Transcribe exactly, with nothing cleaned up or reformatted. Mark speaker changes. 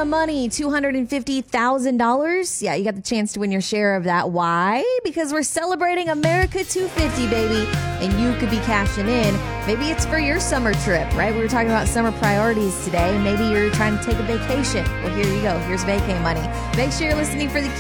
Speaker 1: of money, two hundred fifty thousand dollars. Yeah, you got the chance to win your share of that. Why? Because we're celebrating America two fifty, baby. And you could be cashing in. Maybe it's for your summer trip, right? We were talking about summer priorities today. Maybe you're trying to take a vacation. Well, here you go. Here's vacay money. Make sure you're listening for the